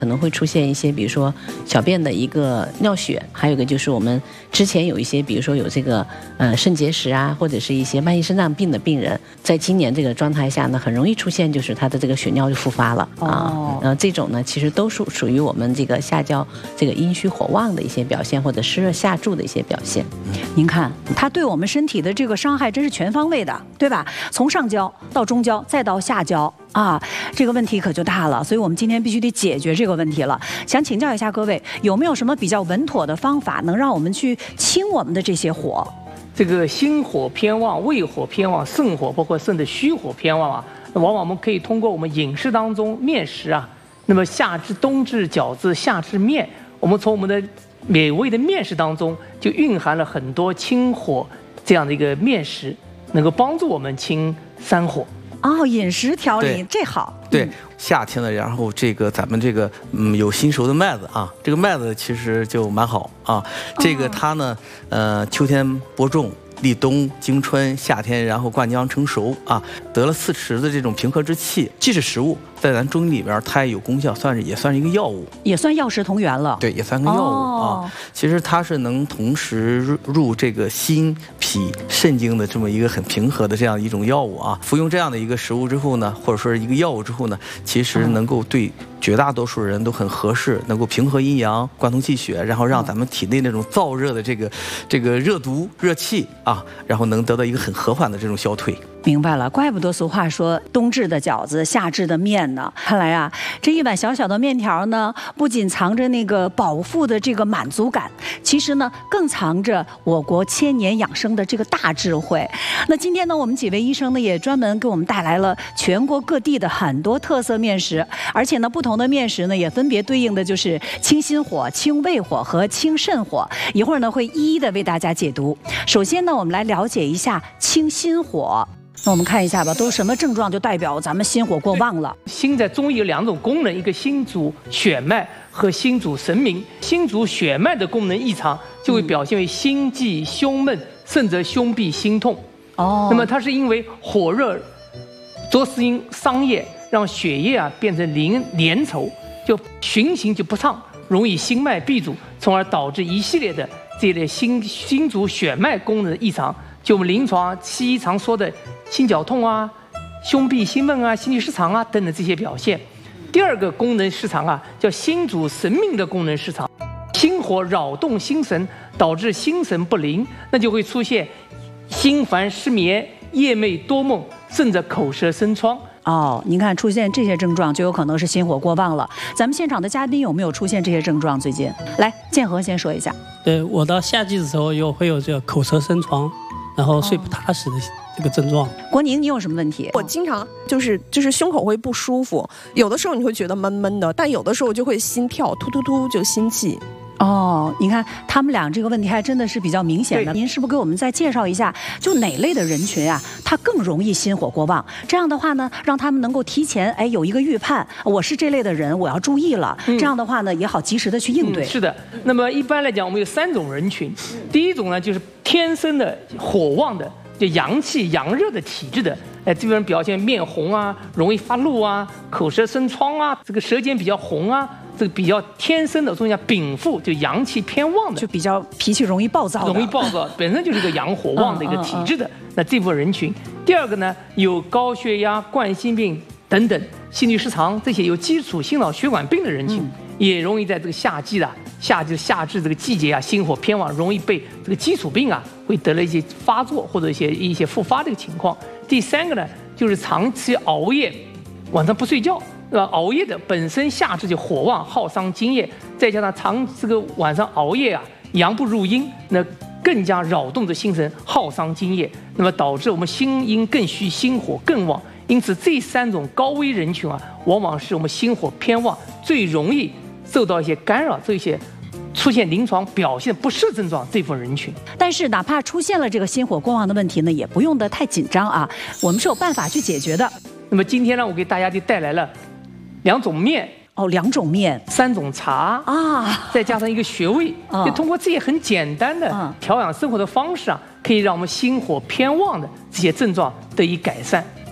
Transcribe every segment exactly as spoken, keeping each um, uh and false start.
可能会出现一些，比如说小便的一个尿血，还有一个就是我们之前有一些，比如说有这个呃肾结石啊，或者是一些慢性肾脏病的病人，在今年这个状态下呢，很容易出现就是他的这个血尿就复发了、哦、啊。呃，这种呢，其实都属属于我们这个下焦这个阴虚火旺的一些表现，或者湿热下注的一些表现。 您看，它对我们身体的这个伤害真是全方位的，对吧？从上焦到中焦，再到下焦。啊，这个问题可就大了，所以我们今天必须得解决这个问题了。想请教一下各位，有没有什么比较稳妥的方法，能让我们去清我们的这些火？ 这个心火偏旺、胃火偏旺、肾火，包括肾的虚火偏旺啊，那往往我们可以通过我们饮食当中面食啊，那么夏至冬至饺子，夏至面，我们从我们的美味的面食当中就蕴含了很多清火这样的一个面食，能够帮助我们清三火。 哦，饮食调理这好。 对，夏天呢，然后这个咱们这个嗯有新熟的麦子啊，这个麦子其实就蛮好啊。这个它呢，呃，秋天播种，立冬、经春，夏天然后灌浆成熟啊，得了四时的这种平和之气，既是食物，在咱中医里边它也有功效，算是也算是一个药物， 也算药食同源了。 对，也算个药物、哦、啊。其实它是能同时入入这个心、脾、肾经的这么一个很平和的这样一种药物啊。服用这样的一个食物之后呢，或者说一个药物之后呢，其实能够对绝大多数人都很合适，能够平和阴阳、贯通气血，然后让咱们体内那种燥热的这个这个热毒、热气啊，然后能得到一个很和缓的这种消退。 明白了，怪不得俗话说冬至的饺子，夏至的面呢。看来啊，这一碗小小的面条呢，不仅藏着那个饱腹的这个满足感，其实呢，更藏着我国千年养生的这个大智慧。那今天呢，我们几位医生呢，也专门给我们带来了全国各地的很多特色面食，而且呢，不同的面食呢，也分别对应的就是清心火、清胃火和清肾火。一会儿呢，会一一的为大家解读。首先呢，我们来了解一下清心火。那我们看一下吧，都什么症状就代表咱们心火过旺了？ 心在中医有两种功能，一个心主血脉和心主神明。心主血脉的功能异常，就会表现为心悸、胸闷，甚至胸痹、心痛。哦，那么它是因为火热浊湿阴伤液，让血液啊变成粘粘稠，就循行就不畅，容易心脉闭阻，从而导致一系列的这一类心心主血脉功能的异常。就我们临床西医常说的心绞痛啊、胸痹、心闷啊、心律失常啊等等这些表现。第二个功能失常啊，叫心主神明的功能失常，心火扰动心神，导致心神不宁，那就会出现心烦失眠、夜寐多梦，甚至口舌生疮。 哦，您看出现这些症状，就有可能是心火过旺了。咱们现场的嘉宾有没有出现这些症状？最近，来建和先说一下。 对，我到夏季的时候有会有这个口舌生疮，然后睡不踏实的这个症状。 国宁，你有什么问题？ 我经常就是就是胸口会不舒服，有的时候你会觉得闷闷的，但有的时候就会心跳突突突就心悸。 哦，你看他们俩这个问题还真的是比较明显的。您是不是给我们再介绍一下，就哪类的人群啊，他更容易心火过旺？这样的话呢，让他们能够提前哎有一个预判，我是这类的人，我要注意了。嗯、这样的话呢，也好及时的去应对、 嗯。是的，那么一般来讲，我们有三种人群。第一种呢，就是天生的火旺的，就阳气阳热的体质的。哎，这个人表现面红啊，容易发怒啊，口舌生疮啊，这个舌尖比较红啊。这个比较天生的，中叫禀赋，就阳气偏旺的， 就比较脾气容易暴躁的， 容易暴躁，本身就是一个阳火旺的一个体质的。嗯嗯嗯、那这部分人群，第二个呢，有高血压、冠心病等等心律失常这些有基础心脑血管病的人群，嗯、也容易在这个夏季的夏季夏至这个季节啊，心火偏旺，容易被这个基础病啊会得了一些发作或者一些一些复发的一个情况。第三个呢，就是长期熬夜，晚上不睡觉。呃，熬夜的本身夏至就火旺，耗伤津液，再加上长这个晚上熬夜啊，阳不入阴，那更加扰动着心神，耗伤津液，那么导致我们心阴更虚，心火更旺。因此，这三种高危人群啊，往往是我们心火偏旺，最容易受到一些干扰，这些出现临床表现不适症状这部分人群。 但是，哪怕出现了这个心火过旺的问题呢，也不用得太紧张啊，我们是有办法去解决的。 那么今天呢，我给大家就带来了两种面哦，两种面， 三种茶啊，再加上一个穴位，哦、就通过这些很简单的调养生活的方式啊，可以让我们心火偏旺的这些症状得以改善。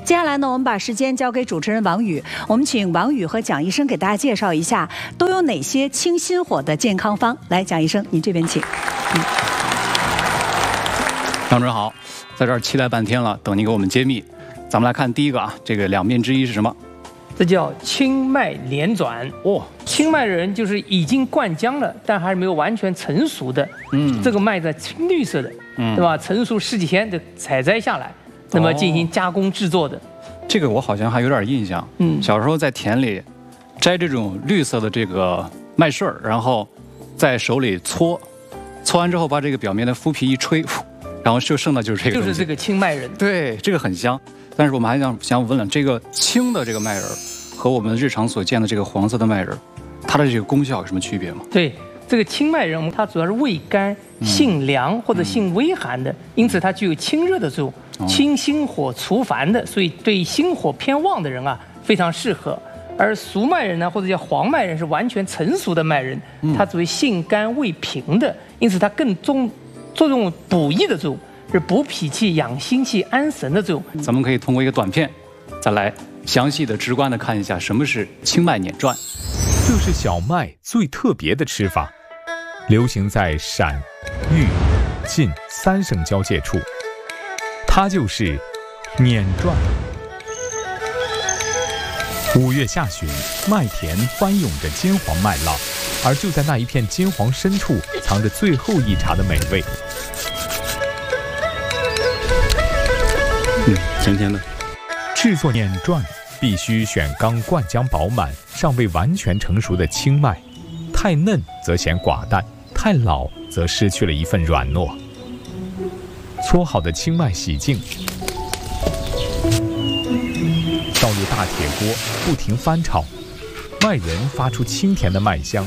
接下来呢，我们把时间交给主持人王宇，我们请王宇和蒋医生给大家介绍一下都有哪些清心火的健康方。来，蒋医生，您这边请。嗯， 张主任好，在这儿期待半天了，等您给我们揭秘。咱们来看第一个啊，这个两面之一是什么？ 这叫清脉连转哦。清脉人就是已经灌浆了，但还是没有完全成熟的。嗯，这个麦子青绿色的，嗯，对吧？成熟十几天就采摘下来，那么进行加工制作的。哦， 这个我好像还有点印象。嗯，小时候在田里摘这种绿色的这个麦穗儿，然后在手里搓，搓完之后把这个表面的麸皮一吹，然后就剩的就是这个。 就是这个清麦仁。 对，这个很香。但是我们还想想问了，这个青的这个麦仁和我们日常所见的这个黄色的麦仁，它的这个功效有什么区别吗？ 对，这个清麦仁它主要是味甘、性凉或者性微寒的，因此它具有清热的作用，清心火除烦的，所以对心火偏旺的人啊非常适合。而熟麦仁呢，或者叫黄麦仁，是完全成熟的麦仁，它属于性甘味平的，因此它更重作用补益的作用。是补脾气、养心气、安神的作用。 咱们可以通过一个短片，再来详细的、直观的看一下什么是清脉碾转。 这是小麦最特别的吃法，流行在陕、豫、晋三省交界处，它就是碾转。五月下旬，麦田翻涌着金黄麦浪，而就在那一片金黄深处，藏着最后一茬的美味。 嗯，甜甜的。 制作碾转必须选刚灌浆饱满、尚未完全成熟的青麦，太嫩则显寡淡，太老则失去了一份软糯。搓好的青麦洗净，倒入大铁锅，不停翻炒，麦仁发出清甜的麦香，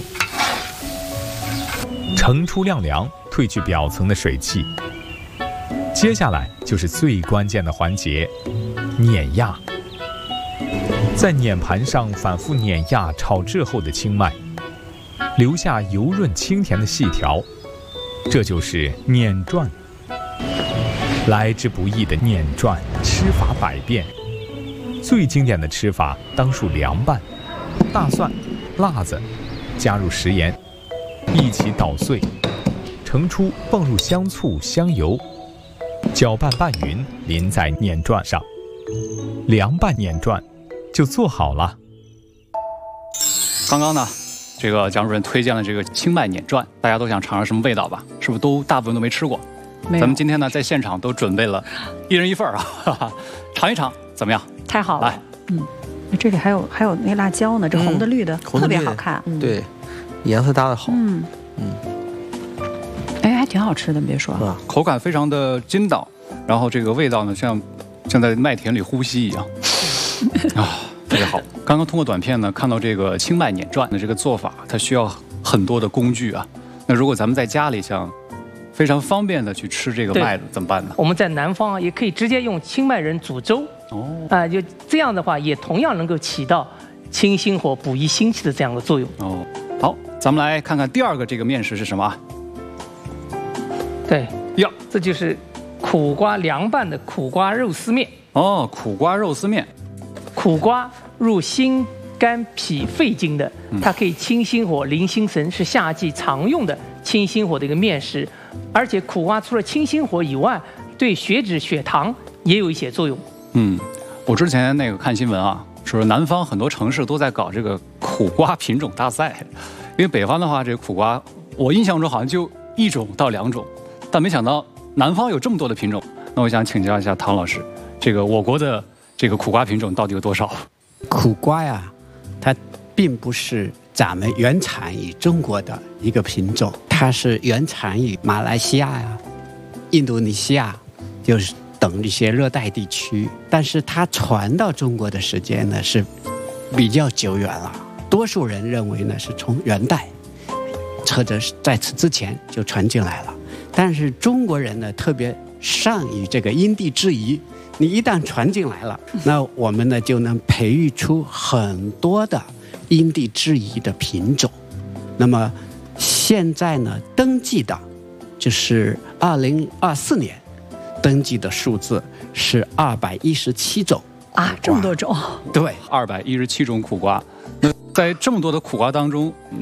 盛出晾凉，褪去表层的水汽。接下来就是最关键的环节，碾压。在碾盘上反复碾压炒制后的青麦，留下油润清甜的细条，这就是碾转。来之不易的碾转，吃法百变。最经典的吃法当属凉拌，大蒜、辣子，加入食盐，一起捣碎，盛出，放入香醋、香油。搅拌拌匀，淋在碾转上，凉拌碾转就做好了。 刚刚呢，这个蒋主任推荐了这个清麦碾转，大家都想尝尝什么味道吧？是不是都大部分都没吃过？咱们今天呢，在现场都准备了一人一份啊，哈哈，尝一尝怎么样？ 太好了， 来， 嗯，这里还有还有那辣椒呢，这红的绿的、嗯、特别好看， 嗯、对，颜色搭的好， 嗯嗯。 哎，还挺好吃的，你别说， 口感非常的筋道，然后这个味道呢，像像在麦田里呼吸一样，啊，特别好。刚刚通过短片呢，看到这个清麦碾转的这个做法，它需要很多的工具啊。那如果咱们在家里想非常方便的去吃这个麦子，怎么办呢？ 我们在南方也可以直接用清麦仁煮粥，哦，啊、呃，就这样的话，也同样能够起到清心火、补益心气的这样的作用。 哦，好，咱们来看看第二个这个面食是什么啊？ 对呀，这就是苦瓜凉拌的苦瓜肉丝面。 哦，苦瓜肉丝面。 苦瓜入心肝脾肺经的，它可以清心火、宁心神，是夏季常用的清心火的一个面食。而且苦瓜除了清心火以外，对血脂、血糖也有一些作用。 嗯，我之前那个看新闻啊，说南方很多城市都在搞这个苦瓜品种大赛，因为北方的话，这个苦瓜我印象中好像就一种到两种。但没想到南方有这么多的品种，那我想请教一下唐老师，这个我国的这个苦瓜品种到底有多少？ 苦瓜呀，它并不是咱们原产于中国的一个品种，它是原产于马来西亚呀、印度尼西亚，就是等一些热带地区。但是它传到中国的时间呢是比较久远了，多数人认为呢是从元代或者是在此之前就传进来了。但是中国人呢特别善于这个因地制宜，你一旦传进来了，那我们呢就能培育出很多的因地制宜的品种。那么现在呢登记的就是二零二四年登记的数字是二百一十七种， 啊，这么多种。 对， 二百一十七种苦瓜。那在这么多的苦瓜当中，